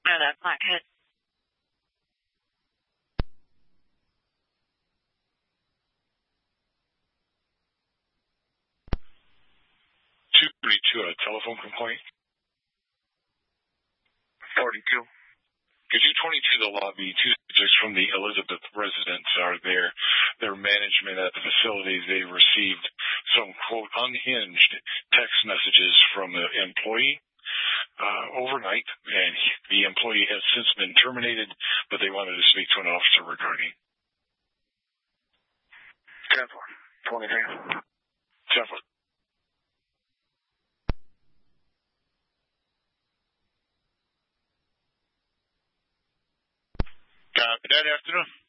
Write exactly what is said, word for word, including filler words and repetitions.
Canada, Blackhead. two thirty-two, a telephone complaint. forty-two. Could you twenty-two the lobby? Two subjects from the Elizabeth residence are there. Their management at the facility, they received some, quote, unhinged text messages from the employee uh, overnight, and the employee has since been terminated, but they wanted to speak to an officer regarding. ten four. twenty-three. ten four. Copy that. Afternoon.